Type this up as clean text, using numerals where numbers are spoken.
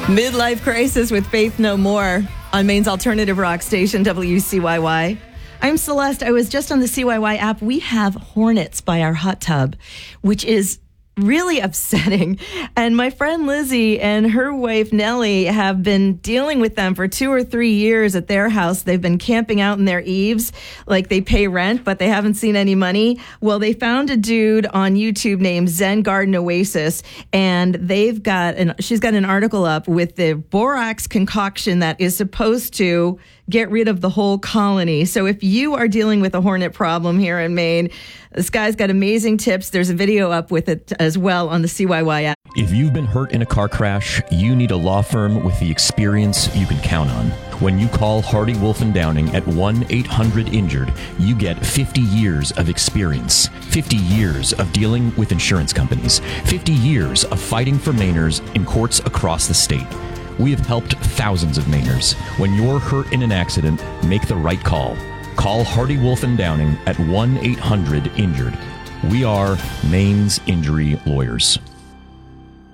Midlife Crisis with Faith No More on Maine's alternative rock station, WCYY. I'm Celeste. I was just on the CYY app. We have hornets by our hot tub, which is really upsetting. And my friend Lizzie and her wife Nellie have been dealing with them for 2 or 3 years at their house. They've been camping out in their eaves, like they pay rent, but they haven't seen any money. Well, they found a dude on YouTube named Zen Garden Oasis, and she's got an article up with the borax concoction that is supposed to get rid of the whole colony. So if you are dealing with a hornet problem here in Maine, this guy's got amazing tips. There's a video up with it as well on the CYY app. If you've been hurt in a car crash, you need a law firm with the experience you can count on. When you call Hardy Wolf and Downing at 1-800-INJURED, you get 50 years of experience, 50 years of dealing with insurance companies, 50 years of fighting for Mainers in courts across the state. We have helped thousands of Mainers. When you're hurt in an accident, make the right call. Call Hardy Wolf and Downing at 1-800-INJURED. We are Maine's injury lawyers.